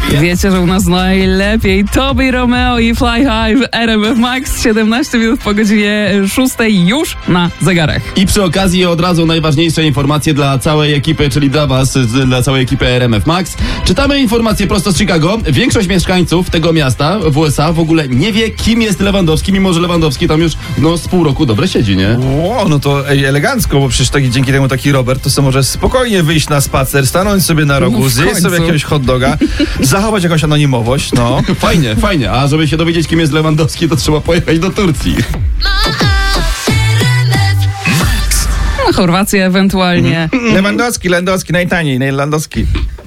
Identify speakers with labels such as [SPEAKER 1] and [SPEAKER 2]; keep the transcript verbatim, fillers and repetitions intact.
[SPEAKER 1] Wiecie, że u nas najlepiej Tobi Romeo i Fly High w R M F Max. siedemnaście minut po godzinie szóstej już na zegarach.
[SPEAKER 2] I przy okazji od razu najważniejsze informacje dla całej ekipy, czyli dla was, dla całej ekipy R M F Max. Czytamy informacje prosto z Chicago. Większość mieszkańców tego miasta w U S A w ogóle nie wie, kim jest Lewandowski, mimo że Lewandowski tam już no, z pół roku dobre siedzi, nie?
[SPEAKER 3] O, no to ej, elegancko, bo przecież taki, dzięki temu taki Robert to sobie może spokojnie wyjść na spacer, stanąć sobie na rogu,
[SPEAKER 1] No w
[SPEAKER 3] zjeść
[SPEAKER 1] końcu.
[SPEAKER 3] sobie jakiegoś hot doga, zachować jakąś anonimowość, no.
[SPEAKER 2] Fajnie, fajnie. A żeby się dowiedzieć, kim jest Lewandowski, to trzeba pojechać do Turcji.
[SPEAKER 1] Na Chorwację ewentualnie.
[SPEAKER 3] Lewandowski, Lewandowski, najtaniej, najlandowski.